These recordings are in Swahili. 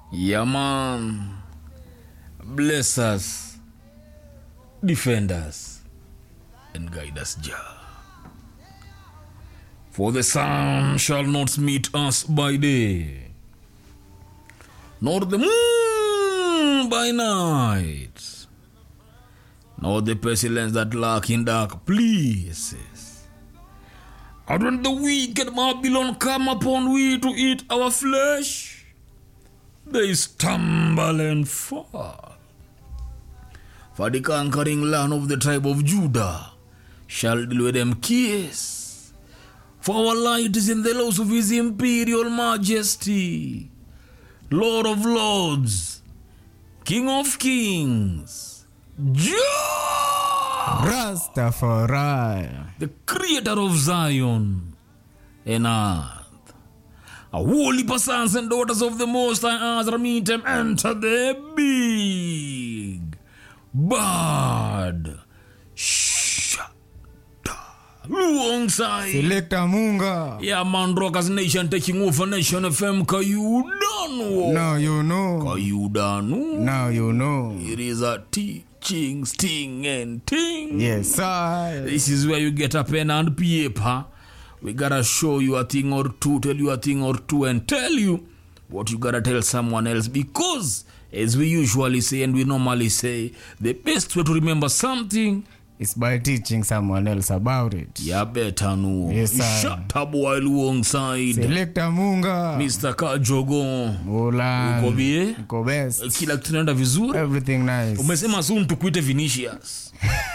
Yeah, man. Bless us, defend us, and guide us, Jah. For the sun shall not meet us by day, nor the moon by night, nor the pestilence that lurk in dark places. And when the wicked Babylon come upon we to eat our flesh, they stumble and fall. For the conquering land of the tribe of Judah shall deal with them kiss. For our light is in the laws of his imperial majesty, Lord of lords, King of kings, Jah, Rastafari, the creator of Zion and earth. A holy sons and daughters of the Most High Azra meet them enter the big bad alongside Selector Munga. Yeah, man, Rockers Nation taking over Nation FM. Kayudanu. Now you know. Kayudanu. Now you know. It is a teaching, sting and ting. Yes, sir. This is where you get a pen and paper. We gotta show you a thing or two, tell you a thing or two, and tell you what you gotta tell someone else. Because, as we usually say and we normally say, the best way to remember something It's by teaching someone else about it. ya better know. Yes, sir. Shut up while alongside Selector Munga. Mr. Kajogo. Mulan. Uko bie? Uko best. Kila kitu naenda vizuri. Everything nice. Umesema soon tukuite Vinicius.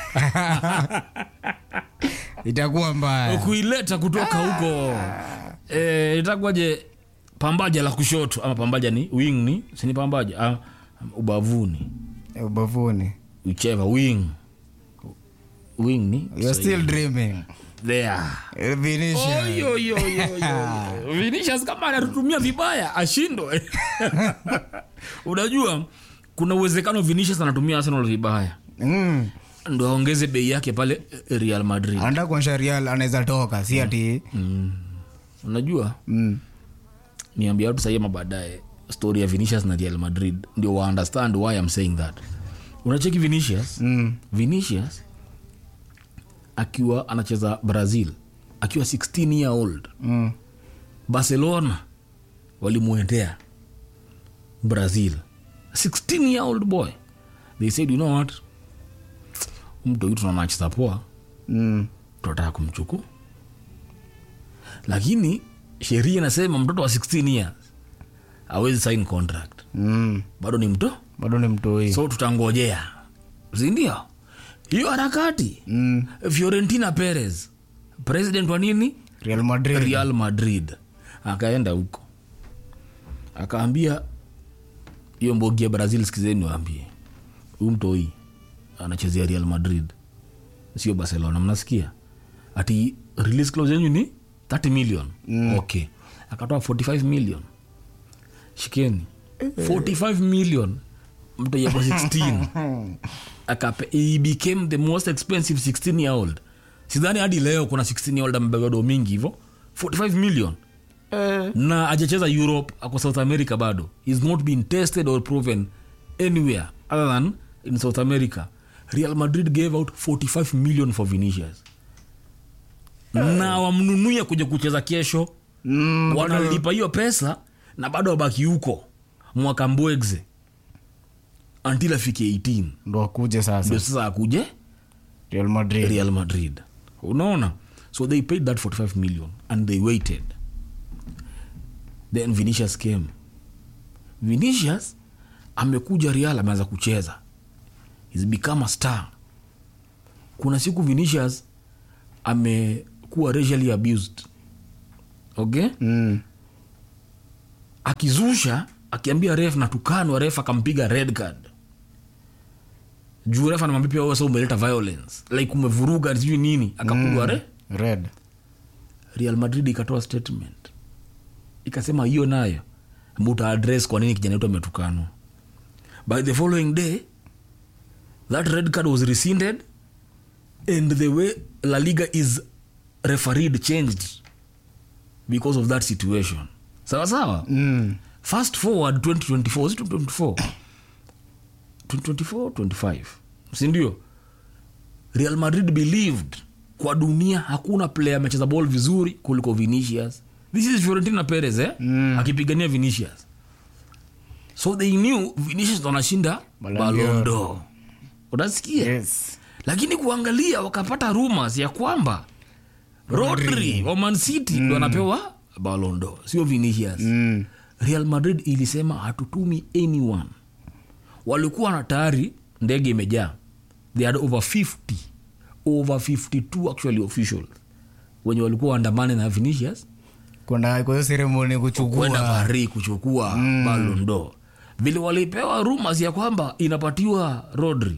Itakuwa mbaya. Kuileta kutoka huko. Itakuwaje pambaja la kushoto ama pambaja ni wing ni? Si ni pambaja ubavuni. Ubavuni. Whichever wing. Wing ni? You're still dreaming. There. Vinicius. Yo. Vinicius kama anatutumia vibaya ashindwe. Unajua kuna uwezekano Vinicius anatumia Arsenal vibaya. Ndio aongeze bei yake pale Real Madrid. Anda kwa Real anaweza toka, si ati. Unajua? Niambia watu sasa baadaye story ya Vinicius na Real Madrid ndio wa understand why I'm saying that. Unacheki Vinicius? Vinicius akiwa anacheza Brazil akiwa 16 year old. Barcelona walimuendea Brazil. 16 year old boy. They said, you know what? Mtu yutu tunacheza poa. Tunataka kumchukua. Lakini sheria inasema mtoto wa 16 years hawezi sign contract. Bado ni mtoto hii. So tutangojea. Ndio. Hiyo harakati. Fiorentina Perez, president wa nini? Real Madrid. Akaenda huko. Akaambia hiyo mbogi ya Brazil, sikizeni waambie. Huyu mtoi anachezea Real Madrid. Sio Barcelona, mnasikia? Ati release clause yenu ni 30 million. Okay. Akatoa 45 million. Shikeni. 45 million. Mtu ya 16. He became the most expensive 16 year old. Sidhani hadi leo kuna 16 year old amebeba mingi hivyo. 45 million. Na hajacheza Europe, ako South America bado. He's not been tested or proven anywhere other than in South America. Real Madrid gave out 45 million for Vinicius. Na wamnunuia kuja kucheza kesho. Wanalipa hiyo pesa na bado wabaki huko mwaka mbwegze until afike 18 ndo akuje sasa. Ndio sasa akuje Real Madrid. Unaona? So they paid that 45 million and they waited. Then Vinicius came. Vinicius amekuja Real, ameanza kucheza. He's become a star. Kuna siku Vinicius amekuwa racially abused. Okay? Akizusha, akiambia ref na tukano, ref akampiga red card. Juu ref anamwambia pia wewe sasa umeleta violence. Like umevuruga sijui nini, akapigwa red. Real Madrid ikatoa statement. Ikasema hiyo nayo mbuta address kwa nini kijana wetu ametukano. By the following day, that red card was rescinded and the way La Liga is refereed changed because of that situation. Sawa sawa? fast forward 2024 25 sindio, Real Madrid believed kwa dunia hakuna player amecheza ball vizuri kuliko Vinicius. This is Florentino Perez akipigania Vinicius, so they knew Vinicius ndo anashinda Ballon d'Or. Unasikia? Yes. Lakini kuangalia wakapata rumors ya kwamba Rodri wa Man City ndo anapewa Ballon d'Or, sio Vinicius. Real Madrid ilisema hatutumi anyone. Walikuwa na tayari ndege imejaa. They had over 52 actually officials wenye walikuwa waandamane na Vinicius kwa hiyo ceremony kwenda Paris kuchukua Ballon d'Or. Vile walipewa rumors ya kwamba inapatiwa Rodri,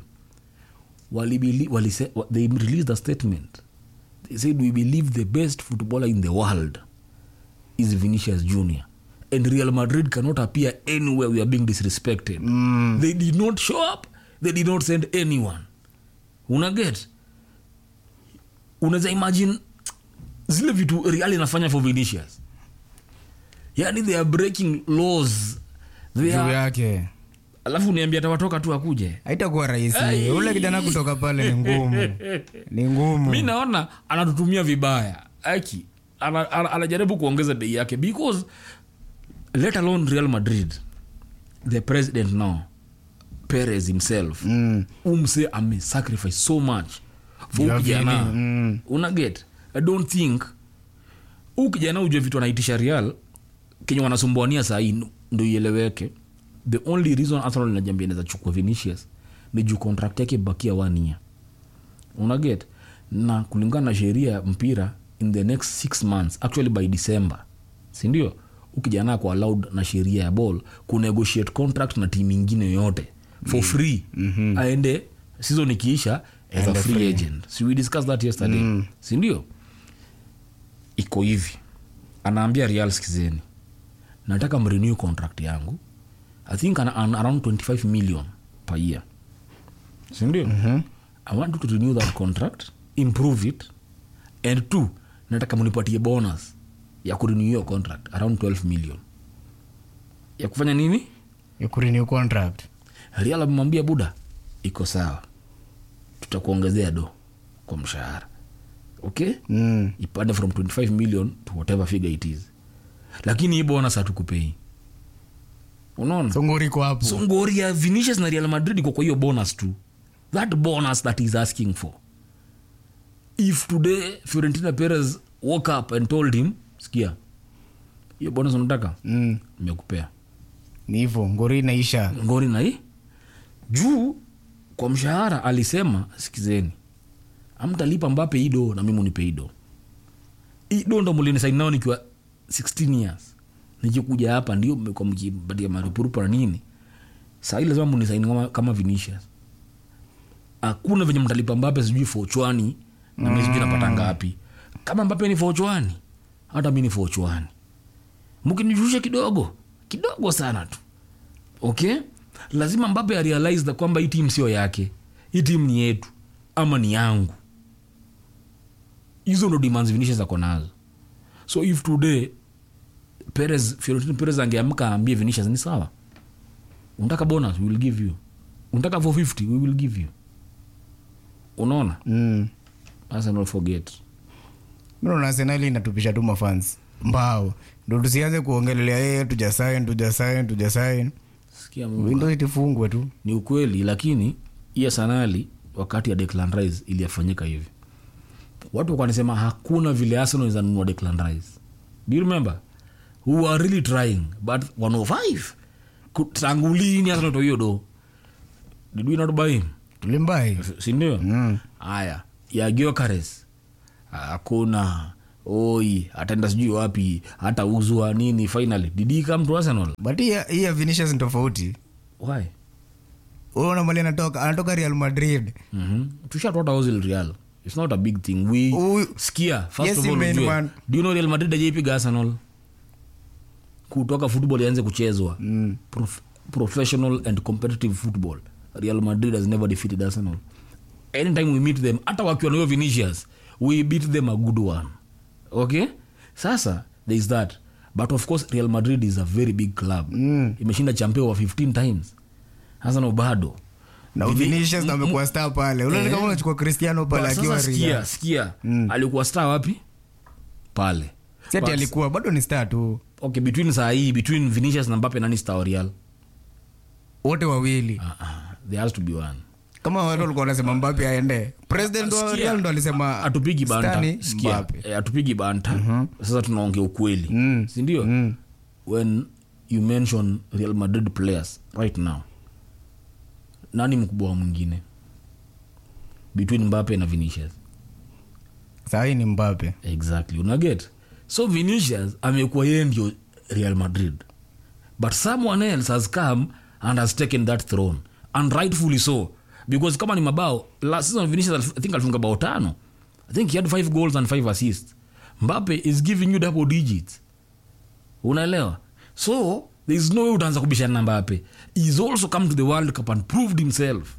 they released a statement. They said we believe the best footballer in the world is Vinicius Junior, and Real Madrid cannot appear anywhere we are being disrespected. They did not show up, they did not send anyone. Unaget? Unaweza imagine zile vitu Real inafanya for Vinicius. Yani they are breaking laws. Yake. Alafu niambia atawatoka tu akuje. Haitakuwa rahisi. Ule kijana kutoka pale ni ngumu. Ni ngumu. Mimi naona anatutumia vibaya. Aki anajaribu kuongeza bei yake because let alone Real Madrid, the president now, Perez himself, umse ame sacrifice so much for kijana. Unaget? I don't think kijana ujue vitu anaitisha Real Kenya wanasumbuania saa hii ndo ieleweke. The only reason Arsenal inajambia inaweza chukua Vinicius ni juu contract yake bakia 1 year. Unaget? Na kulingana na sheria mpira in the next 6 months, actually by December, si ndio, ukijana kwa allowed na sheria ya ball ku negotiate contract na team nyingine yote for free. Aende season ikiisha as a free agent. So we discussed that yesterday. Si ndio? Iko hivi. Anaambia Real, sikizeni, nataka mrenew contract yangu. I think around 25 million per year. Si ndio? I want you to renew that contract, improve it, and 2, nataka mnipatie bonus ya kurenew your contract around 12 million. Ya kufanya nini? Ya kurenew contract. Real amemwambia buda, iko sawa, tutakuongezea do kwa mshahara. Okay? Ipande from 25 million to whatever figure it is. Lakini hii bonus hatukupei. Unaona? Songori kwa hapo. Songori ya Vinicius na Real Madrid kwa hiyo bonus tu. That bonus that he's asking for. If today Florentino Perez woke up and told him, sikia, hiyo bonus unataka? Nimekupea. Ni hivyo, ngori inaisha. Ngori na hii. Juu kwa mshahara alisema, sikizeni, amtalipa Mbappe ido na mimi unipe ido. Ido ndo mulini sign nao nikiwa 16 years. Nikikuja hapa ndio mmekuwa mkibadia marupurupu na nini. Sasa ile lazima munisign kama Vinicius. Hakuna venye mtalipa Mbappe sijui forchwani na mimi sijui napata ngapi. Kama Mbappe ni forchwani, hata mimi ni forchwani. Mkinijusha kidogo sana tu. Okay? Lazima Mbappe realize that kwamba hii team sio yake. Hii team ni yetu ama ni yangu. Hizo ndo demands Vinicius zako nazo. So if today Florentino Perez angeamka ambie Vinicius ni sawa, unataka bonus, we will give you. Unataka 450, we will give you. Unaona? Arsenal forget. Mbona Arsenal inatupisha tu mafans mbao, ndo tusianze kuongelelea yeye tujasign. Sikia window itifungwe tu. Ni ukweli, lakini hii Arsenal wakati ya Declan Rice iliyafanyika hivi, watu wanasema hakuna vile Arsenal inanunua Declan Rice. Do you remember? Who are really trying, but 105 kutangulini Arsenal to hiyo do. Did we not buy him? Tulimbai. Si ndio? Haya, ya Gyökeres hakuna. Oi, ataenda sijui wapi, hata uzwa nini finally. Did he come to Arsenal? But hii Vinicius ni tofauti. Why? Unaona mali anatoka Real Madrid. Tushatoa Ozil Real. It's not a big thing. Skia, first yes, of all, do you know Real Madrid hajaipiga Arsenal? Kutoka football yaanze kuchezwa. Professional and competitive football. Real Madrid has never defeated Arsenal. Anytime we meet them, hata wakiwa na Vinicius, we beat them a good one. Okay? Sasa, there is that. but of course Real Madrid is a very big club. Imeshinda champion wa 15 times. Sasa no bado na Vinicius na amekuwa star pale. Unaona kama unachukua Cristiano pale akiwa Real. Sikia. Alikuwa star wapi? Pale. Sasa alikuwa bado ni star tu. Okay, between Vinicius na Mbappe nani star Real? Wote wawili. There has to be one. Kama watu walikuwa wanasema Mbappe aende. President wa Real ndo alisema atupigi banta. Sikia. Atupigi banta. Sasa tunaongea ukweli. Si ndio? When you mention Real Madrid players right now, nani mkubwa mwingine between Mbappe na Vinicius? Sahi ni Mbappe. Exactly. Unaget? So Vinicius amekuwa yeye ndio Real Madrid. But someone else has come and has taken that throne. And rightfully so. Because kama ni mabao, last season Vinicius I think alifunga bao 5. I think he had 5 goals and 5 assists. Mbappe is giving you double digits. Unaelewa? So there is no way utaanza kubishana na Mbappe. He's also come to the World Cup and proved himself.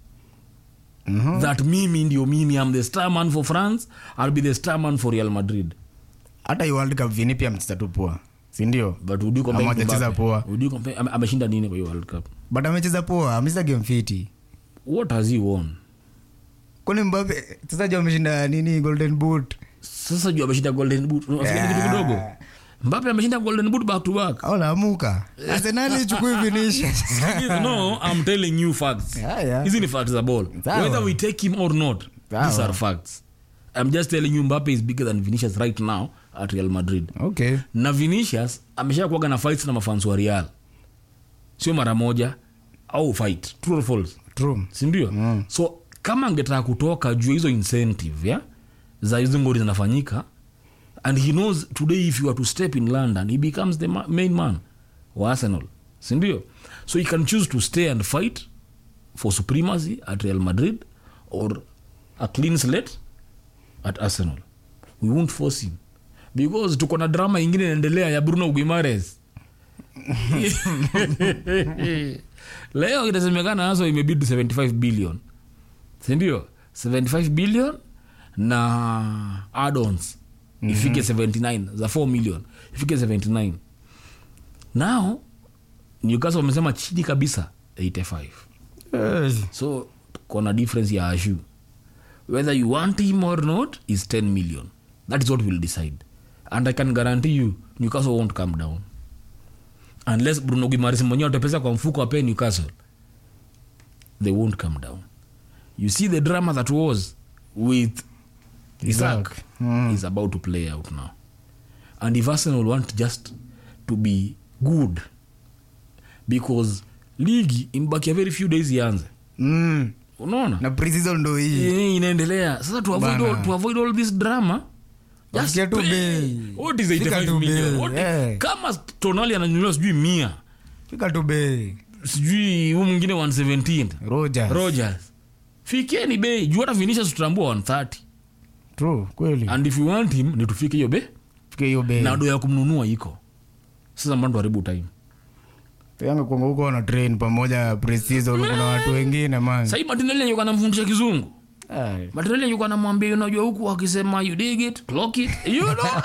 That mimi I'm the star man for France, I'll be the star man for Real Madrid. Hata World Cup Vini pia mcheza tu poa. Si ndio? But would you compare amecheza poa? Would you compare ameshinda nini kwa World Cup? But amecheza poa, amecheza game fiti. What has he won? Kwani Mbappe sasa je ameshinda nini Golden Boot? Sasa je ameshinda Golden Boot? Unafikiri kitu kidogo? Mbappe ameshinda Golden Boot back to back. Au laamuka. Arsenal ichukue Vinicius. No, I'm telling you facts. Hizi ni facts za ball. Whether we take him or not, these are facts. I'm just telling you Mbappe is bigger than Vinicius right now at Real Madrid. Okay. Na Vinicius ameshakuwa na fights na mafans wa Real. Sio mara moja au fight. True or false? True. Si ndio? So kama angetaka kutoka juu hizo incentive ya za hizo ngori zinafanyika, and he knows today if you are to step in London he becomes the main man wa Arsenal. Si ndio? So he can choose to stay and fight for supremacy at Real Madrid or a clean slate at Arsenal. We won't force him because tuko na drama ingine inaendelea ya Bruno Guimaraes. Leo itasemekana nazo imebid 75 billion. Si ndio? 75 billion na add-ons ifike 79 za 4 million ifike 79. Now Newcastle wamesema chini kabisa 85. So kuna difference ya Ashu. Whether you want him or not is 10 million. That is what we'll decide. And I can guarantee you Newcastle won't come down unless Bruno Guimaraes mwenyewe atapesa kwa mfuko ape Newcastle. They won't come down. You see the drama that was with Isaac is about to play out now. And if Arsenal want just to be good, because ligi imebaki very few days ianze. Unaona? Na pre-season ndo hii inaendelea. Sasa to avoid all this drama, just get to be. What is 85 million? Kama Tonali ananyuliwa sijui 100. Fika to be. Sijui huyu mwingine 117. Rogers. Fikeni bei, juu hata Vinicius tutambua 130. True, kweli. And if you want him, ni tufike hiyo bei. Fike hiyo bei. Na do ya kumnunua iko. Sasa mbona haribu time. Yanga kwa huko na train pamoja pre-season kuna watu wengine man. Sasa Martinelli yuko anamfundisha kizungu. Martinelli yuko anamwambia unajua huku akisema you dig it, clock it, you know.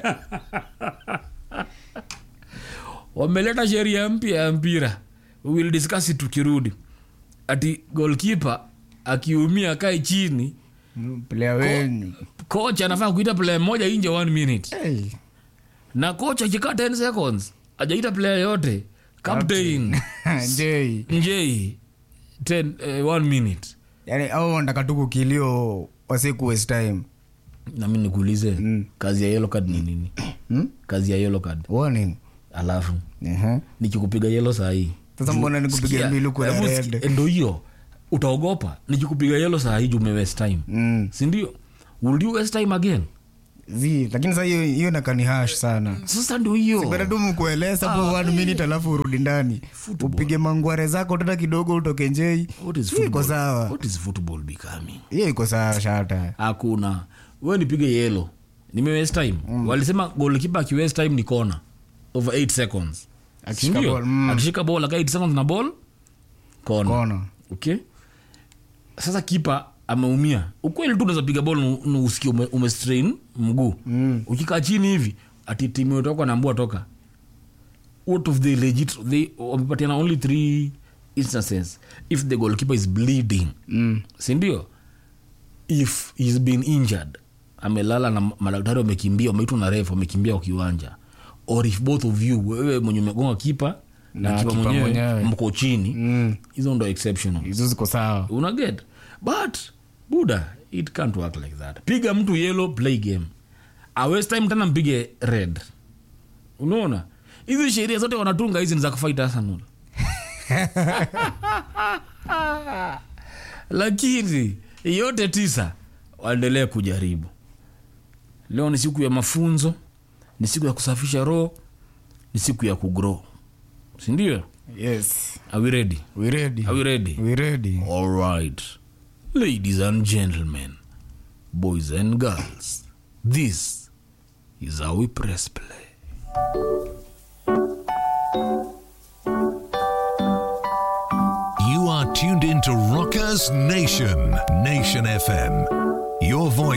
Wameleta sheria mpya ya mpira. We will discuss it tukirudi. Ati goalkeeper akiumia kae chini, player wenu. Coach anafaa kuita player mmoja nje 1 minute. Na coach akikaa 10 seconds, hajaita player yote. Captain Njei 1 minute. Yani au ndaka tu kilio wasiku waste time. Na mimi nikuulize kazi ya yellow card ni nini? Kazi ya yellow card. Warning. Alafu nikikupiga yellow saa hii. Sasa mbona nikupiga mbili kwa red? Ndio hiyo. Utaogopa nikikupiga yellow saa hii jume waste time. Si ndio? Will you waste time again? Lakini sasa hiyo nakani hash sana. Sasa ndio hiyo. Sibara tu mkueleza hapo 1 minute alafu urudi ndani. Upige mangware zako tena kidogo utoke njei. Iko sawa. What is football becoming? Hiyo iko sawa shata. Hakuna. Wewe nipige yellow. Nime waste time. Walisema goalkeeper aki waste time ni corner over 8 seconds. Akishika ball aka 8 seconds na ball corner. Okay? Sasa keeper ameumia. Ukweli tu unaweza piga ball usikie umestrain mguu. Ukikaa chini hivi ati timu yote yako anaambua toka. out of the legit they wamepatiana only 3 instances if the goalkeeper is bleeding. Sindio? If he's been injured, amelala na madaktari wamekimbia, wameitwa na ref wamekimbia kwa kiwanja, or if both of you, wewe mwenye umegonga kipa na kipa mwenyewe mko chini, hizo ndo exceptional, hizo ziko sawa, una get. But buda, it can't work like that. Piga mtu yellow, play game. A waste time tena mpige red. Unaona? Hizi sheria zote wanatunga hizi ni za kufight Arsenal. Lakini yote 9 waendelee kujaribu. Leo ni siku ya mafunzo, ni siku ya kusafisha roho, ni siku ya kugrow. Si ndio? Yes. Are we ready? We ready. Are we ready? We ready. All right. Ladies and gentlemen, boys and girls, this is how we press play. You are tuned into Rockers Nation, Nation FM. Your voice.